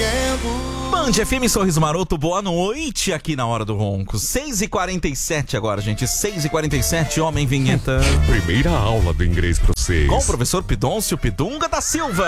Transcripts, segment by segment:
Band FM Sorriso Maroto, boa noite aqui na Hora do Ronco. 6h47 agora, gente. 6h47, homem vinheta. Primeira aula do inglês pra vocês. Com o professor Pidôncio Pidunga da Silva.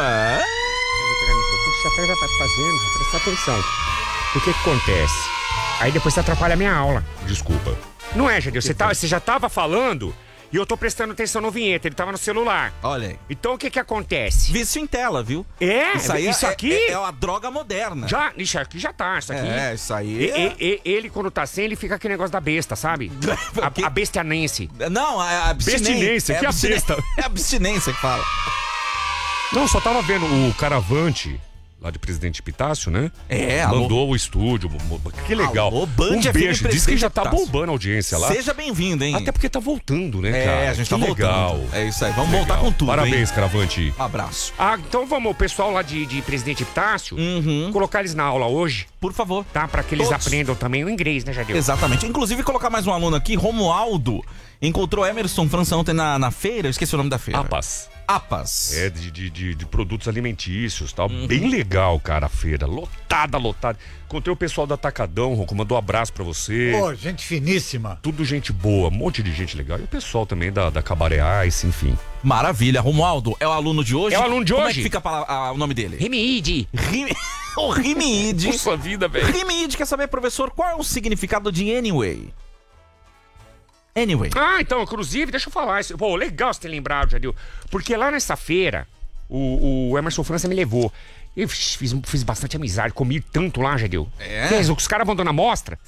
Já tá fazendo, presta atenção. O que acontece? Aí depois você atrapalha a minha aula. Desculpa. Não é, Jadil? Você já tava falando e eu tô prestando atenção no vinheta. Ele tava no celular. Olha aí. Então o que acontece? Vício em tela, viu? É? Isso aqui? É uma droga moderna. Isso aqui já tá. Isso aqui. Isso aí. Ele, quando tá sem, ele fica aquele negócio da besta, sabe? A bestianense. Não, a abstinência. Bestinência, que é a besta. É a abstinência que fala. Não, só tava vendo o Caravante, lá de Presidente Epitácio, né? Mandou o estúdio. Que legal. Alô, Band FM beijo. Diz que já tá Epitácio. bombando a audiência lá. Seja bem-vindo, hein? Até porque tá voltando, né, cara? A gente que tá legal. voltando. É isso aí. Vamos voltar com tudo, Parabéns, hein? Caravante. Um abraço. Então vamos, o pessoal lá de Presidente Epitácio, colocar eles na aula hoje, Por favor. tá? Pra que eles Todos. aprendam também o inglês, né, Jadil? Exatamente. Inclusive, colocar mais um aluno aqui, Romualdo, encontrou Emerson França ontem na feira. Eu esqueci o nome da feira. APAS. É, de produtos alimentícios e tal. Bem legal, cara, a feira. Lotada. Encontrei o pessoal do Atacadão, Ronco, mandou um abraço pra você. Pô, gente finíssima. Tudo gente boa, um monte de gente legal. E o pessoal também da Cabaré Ice, enfim. Maravilha. Romualdo é o aluno de hoje? É o aluno de Como hoje. é que fica o nome dele? Rimiide. O Rimiide. Puxa vida, velho. Rimiide quer saber, professor, qual é o significado de anyway? Anyway. Então, inclusive, deixa eu falar isso. Pô, legal você ter lembrado, Jadil. Porque lá nessa feira, o Emerson França me levou. Eu fiz bastante amizade, comi tanto lá, Jadil. Os caras vão dando amostra.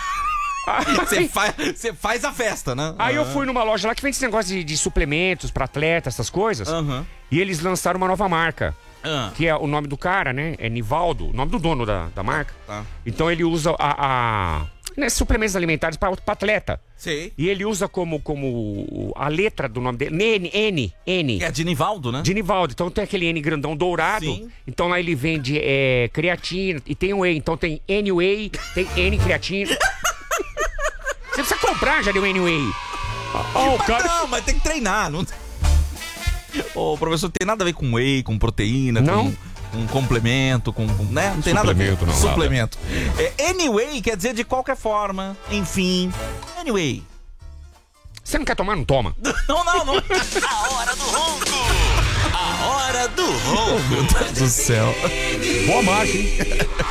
Você faz a festa, né? Aí eu fui numa loja lá que vende esse negócio de suplementos pra atleta, essas coisas. E eles lançaram uma nova marca. Que é o nome do cara, né? É Nivaldo, o nome do dono da marca. Então ele usa suplementos alimentares para atleta. Sei. E ele usa como a letra do nome dele, N. É de Nivaldo, né? De Nivaldo. Então tem aquele N grandão dourado. Sim. Então lá ele vende creatina e tem o Whey. Então tem N-Whey, tem N creatina. Você precisa comprar já de N-Whey. Não, mas tem que treinar. Não... Ô, professor, não tem nada a ver com whey, com proteína, Não. com complemento, né? Não tem nada a ver. Suplemento, não, Suplemento. Anyway quer dizer de qualquer forma, enfim. Anyway. Você não quer tomar? Não toma. Não. A Hora do Ronco. A Hora do Ronco. Meu Deus do céu. Boa marca, hein?